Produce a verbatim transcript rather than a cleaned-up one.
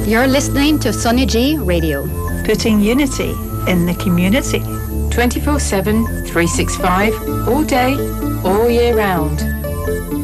You're listening to Sunny G Radio. Putting unity in the community. twenty-four seven, three sixty-five, all day, all year round.